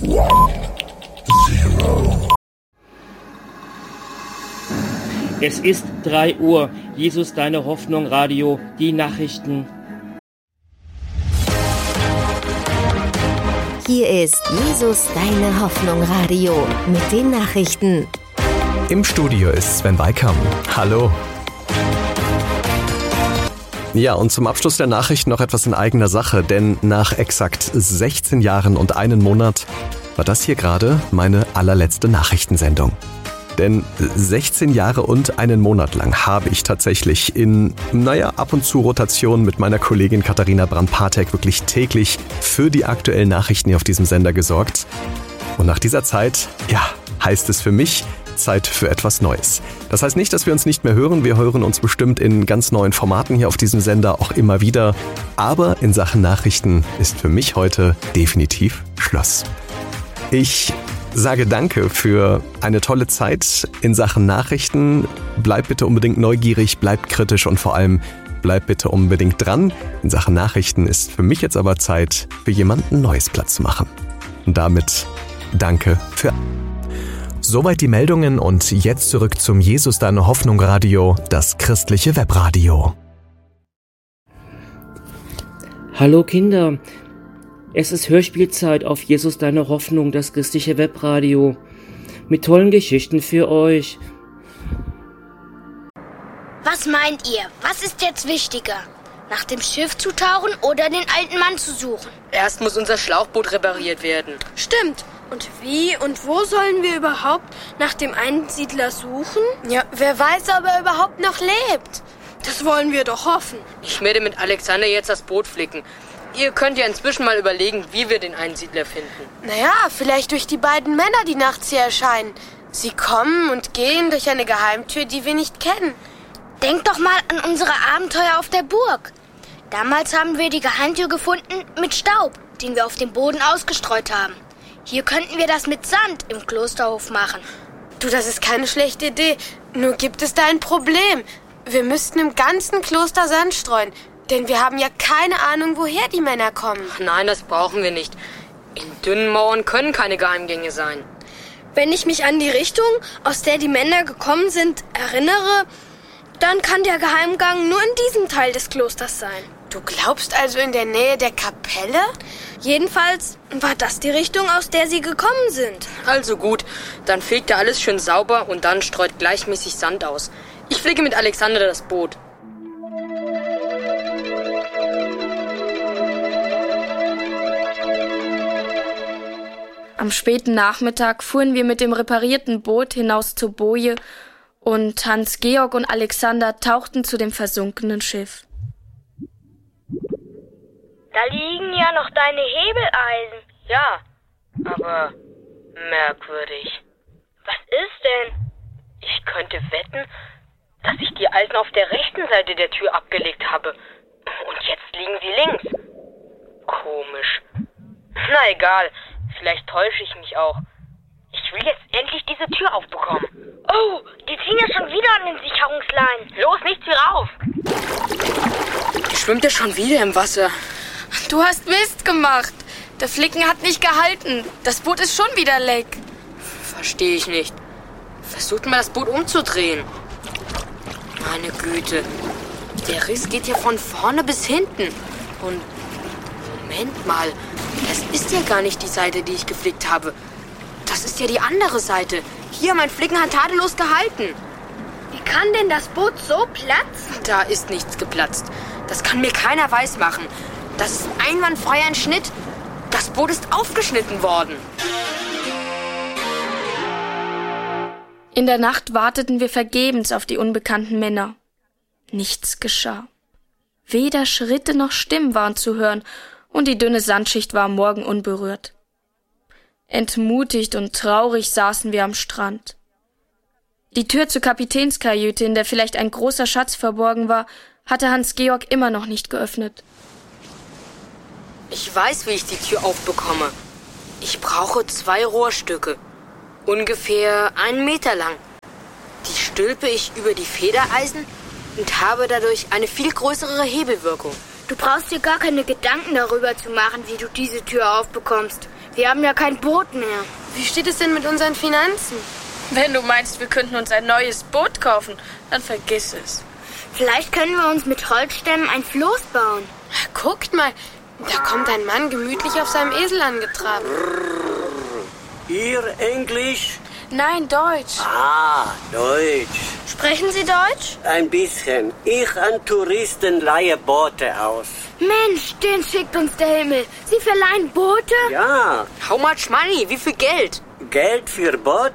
Es ist 3 Uhr. Jesus, deine Hoffnung, Radio, die Nachrichten. Hier ist Jesus, deine Hoffnung, Radio mit den Nachrichten. Im Studio ist Sven Weikam. Hallo. Ja, und zum Abschluss der Nachrichten noch etwas in eigener Sache, denn nach exakt 16 Jahren und 1 Monat war das hier gerade meine allerletzte Nachrichtensendung. Denn 16 Jahre und 1 Monat lang habe ich tatsächlich in, ab und zu Rotation mit meiner Kollegin Katharina Brandt-Patek wirklich täglich für die aktuellen Nachrichten hier auf diesem Sender gesorgt. Und nach dieser Zeit, heißt es für mich, Zeit für etwas Neues. Das heißt nicht, dass wir uns nicht mehr hören. Wir hören uns bestimmt in ganz neuen Formaten hier auf diesem Sender auch immer wieder. Aber in Sachen Nachrichten ist für mich heute definitiv Schluss. Ich sage danke für eine tolle Zeit in Sachen Nachrichten. Bleibt bitte unbedingt neugierig, bleibt kritisch und vor allem bleibt bitte unbedingt dran. In Sachen Nachrichten ist für mich jetzt aber Zeit, für jemanden Neues Platz zu machen. Und damit danke für... Soweit die Meldungen und jetzt zurück zum Jesus, deine Hoffnung Radio, das christliche Webradio. Hallo Kinder, es ist Hörspielzeit auf Jesus, deine Hoffnung, das christliche Webradio. Mit tollen Geschichten für euch. Was meint ihr? Was ist jetzt wichtiger? Nach dem Schiff zu tauchen oder den alten Mann zu suchen? Erst muss unser Schlauchboot repariert werden. Stimmt. Und wie und wo sollen wir überhaupt nach dem Einsiedler suchen? Ja, wer weiß, ob er überhaupt noch lebt. Das wollen wir doch hoffen. Ich werde mit Alexander jetzt das Boot flicken. Ihr könnt ja inzwischen mal überlegen, wie wir den Einsiedler finden. Naja, vielleicht durch die beiden Männer, die nachts hier erscheinen. Sie kommen und gehen durch eine Geheimtür, die wir nicht kennen. Denk doch mal an unsere Abenteuer auf der Burg. Damals haben wir die Geheimtür gefunden mit Staub, den wir auf dem Boden ausgestreut haben. Hier könnten wir das mit Sand im Klosterhof machen. Du, das ist keine schlechte Idee. Nur gibt es da ein Problem. Wir müssten im ganzen Kloster Sand streuen. Denn wir haben ja keine Ahnung, woher die Männer kommen. Nein, das brauchen wir nicht. In dünnen Mauern können keine Geheimgänge sein. Wenn ich mich an die Richtung, aus der die Männer gekommen sind, erinnere, dann kann der Geheimgang nur in diesem Teil des Klosters sein. Du glaubst also in der Nähe der Kapelle? Jedenfalls war das die Richtung, aus der sie gekommen sind. Also gut, dann fegt er alles schön sauber und dann streut gleichmäßig Sand aus. Ich fliege mit Alexander das Boot. Am späten Nachmittag fuhren wir mit dem reparierten Boot hinaus zur Boje und Hans-Georg und Alexander tauchten zu dem versunkenen Schiff. Da liegen ja noch deine Hebeleisen. Ja, aber merkwürdig. Was ist denn? Ich könnte wetten, dass ich die alten auf der rechten Seite der Tür abgelegt habe. Und jetzt liegen sie links. Komisch. Na egal, vielleicht täusche ich mich auch. Ich will jetzt endlich diese Tür aufbekommen. Oh, die ziehen ja schon wieder an den Sicherungsleinen. Los, nichts wie rauf. Schwimmt er schon wieder im Wasser? Du hast Mist gemacht. Der Flicken hat nicht gehalten. Das Boot ist schon wieder leck. Verstehe ich nicht. Versucht mal das Boot umzudrehen. Meine Güte. Der Riss geht ja von vorne bis hinten. Und Moment mal. Das ist ja gar nicht die Seite, die ich geflickt habe. Das ist ja die andere Seite. Hier, mein Flicken hat tadellos gehalten. Wie kann denn das Boot so platzen? Da ist nichts geplatzt. Das kann mir keiner weismachen. Das ist einwandfrei ein Schnitt. Das Boot ist aufgeschnitten worden. In der Nacht warteten wir vergebens auf die unbekannten Männer. Nichts geschah. Weder Schritte noch Stimmen waren zu hören, und die dünne Sandschicht war am Morgen unberührt. Entmutigt und traurig saßen wir am Strand. Die Tür zur Kapitänskajüte, in der vielleicht ein großer Schatz verborgen war, hatte Hans-Georg immer noch nicht geöffnet. Ich weiß, wie ich die Tür aufbekomme. Ich brauche 2 Rohrstücke. Ungefähr 1 Meter lang. Die stülpe ich über die Federeisen und habe dadurch eine viel größere Hebelwirkung. Du brauchst dir gar keine Gedanken darüber zu machen, wie du diese Tür aufbekommst. Wir haben ja kein Boot mehr. Wie steht es denn mit unseren Finanzen? Wenn du meinst, wir könnten uns ein neues Boot kaufen, dann vergiss es. Vielleicht können wir uns mit Holzstämmen ein Floß bauen. Guckt mal, da kommt ein Mann gemütlich auf seinem Esel angetrabt. Ihr Englisch? Nein, Deutsch. Ah, Deutsch. Sprechen Sie Deutsch? Ein bisschen. Ich an Touristen leihe Boote aus. Mensch, den schickt uns der Himmel. Sie verleihen Boote? Ja, How much money? Wie viel Geld? Geld für Boot?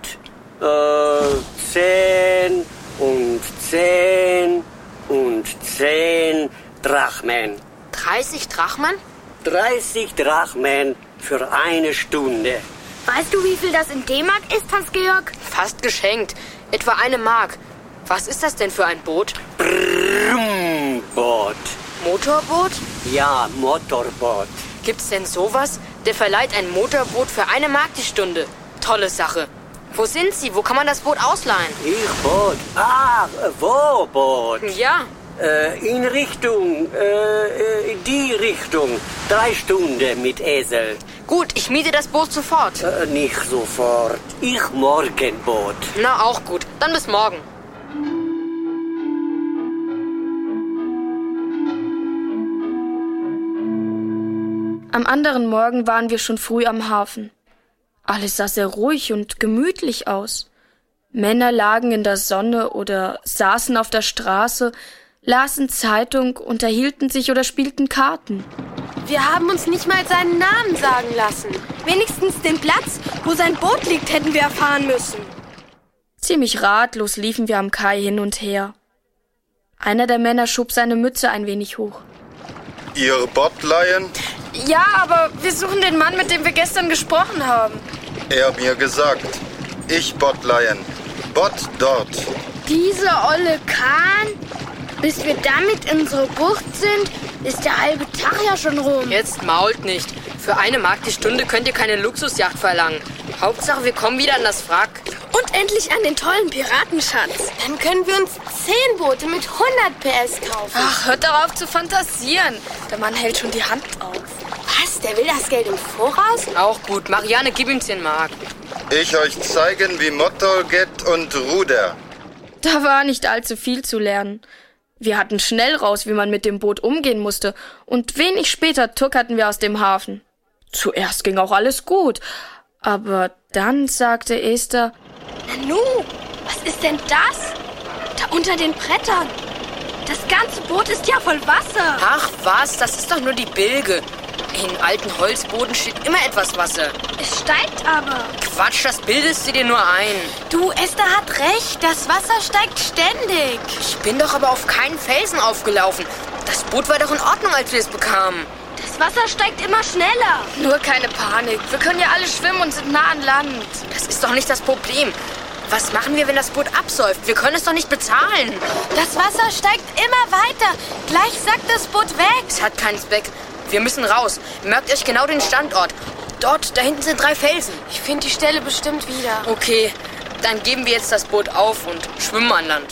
10 und 10 und 10 Drachmen. 30 Drachmen? 30 Drachmen für eine Stunde. Weißt du, wie viel das in D-Mark ist, Hans-Georg? Fast geschenkt. Etwa 1 Mark. Was ist das denn für ein Boot? Boot. Motorboot? Ja, Motorboot. Gibt's denn sowas? Der verleiht ein Motorboot für 1 Mark die Stunde. Tolle Sache. Wo sind Sie? Wo kann man das Boot ausleihen? Ich Boot. Ah, wo Boot? Ja. In Richtung, die Richtung. 3 Stunden mit Esel. Gut, ich miete das Boot sofort. Nicht sofort. Ich morgen Boot. Na, auch gut. Dann bis morgen. Am anderen Morgen waren wir schon früh am Hafen. Alles sah sehr ruhig und gemütlich aus. Männer lagen in der Sonne oder saßen auf der Straße, lasen Zeitung, unterhielten sich oder spielten Karten. Wir haben uns nicht mal seinen Namen sagen lassen. Wenigstens den Platz, wo sein Boot liegt, hätten wir erfahren müssen. Ziemlich ratlos liefen wir am Kai hin und her. Einer der Männer schob seine Mütze ein wenig hoch. Ihr Boot leihen? Ja, aber wir suchen den Mann, mit dem wir gestern gesprochen haben. Er mir gesagt. Ich Boot leihen. Boot dort. Diese olle Kahn? Bis wir damit in unsere Bucht sind, ist der halbe Tag ja schon rum. Jetzt mault nicht. Für 1 Mark die Stunde könnt ihr keine Luxusjacht verlangen. Hauptsache, wir kommen wieder an das Wrack. Und endlich an den tollen Piratenschatz. Dann können wir uns 10 Boote mit 100 PS kaufen. Ach, hört doch auf zu fantasieren. Der Mann hält schon die Hand auf. Was? Der will das Geld im Voraus? Auch gut. Marianne, gib ihm 10 Mark. Ich euch zeigen, wie Motor geht und Ruder. Da war nicht allzu viel zu lernen. Wir hatten schnell raus, wie man mit dem Boot umgehen musste, und wenig später tuckerten wir aus dem Hafen. Zuerst ging auch alles gut, aber dann sagte Esther: Nanu, was ist denn das? Da unter den Brettern. Das ganze Boot ist ja voll Wasser. Ach was, das ist doch nur die Bilge. In alten Holzbooten steht immer etwas Wasser. Es steigt aber. Quatsch, das bildest du dir nur ein. Du, Esther hat recht. Das Wasser steigt ständig. Ich bin doch aber auf keinen Felsen aufgelaufen. Das Boot war doch in Ordnung, als wir es bekamen. Das Wasser steigt immer schneller. Nur keine Panik. Wir können ja alle schwimmen und sind nah an Land. Das ist doch nicht das Problem. Was machen wir, wenn das Boot absäuft? Wir können es doch nicht bezahlen. Das Wasser steigt immer weiter. Gleich sackt das Boot weg. Es hat keinen Zweck. Wir müssen raus. Merkt euch genau den Standort. Dort, da hinten sind 3 Felsen. Ich finde die Stelle bestimmt wieder. Okay, dann geben wir jetzt das Boot auf und schwimmen an Land.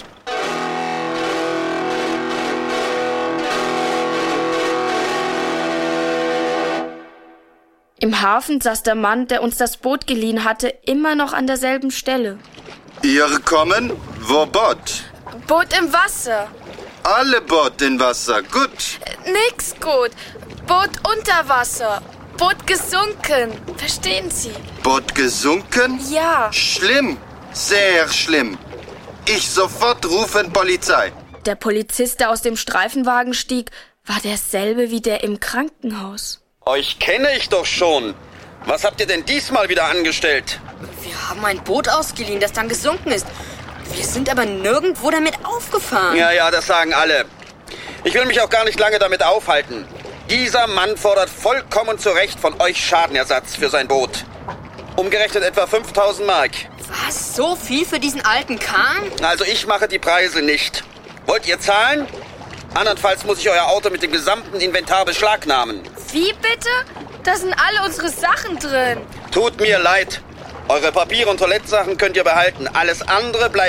Im Hafen saß der Mann, der uns das Boot geliehen hatte, immer noch an derselben Stelle. Ihr kommen? Wo Boot? Boot im Wasser. Alle Boot in Wasser. Gut. Nix gut. Boot unter Wasser. Boot gesunken. Verstehen Sie? Boot gesunken? Ja. Schlimm. Sehr schlimm. Ich sofort rufen Polizei. Der Polizist, der aus dem Streifenwagen stieg, war derselbe wie der im Krankenhaus. Euch kenne ich doch schon. Was habt ihr denn diesmal wieder angestellt? Wir haben ein Boot ausgeliehen, das dann gesunken ist. Wir sind aber nirgendwo damit aufgefahren. Ja, das sagen alle. Ich will mich auch gar nicht lange damit aufhalten. Dieser Mann fordert vollkommen zu Recht von euch Schadenersatz für sein Boot. Umgerechnet etwa 5.000 Mark. Was? So viel für diesen alten Kahn? Also ich mache die Preise nicht. Wollt ihr zahlen? Andernfalls muss ich euer Auto mit dem gesamten Inventar beschlagnahmen. Wie bitte? Da sind alle unsere Sachen drin. Tut mir leid. Eure Papiere und Toilettensachen könnt ihr behalten. Alles andere bleibt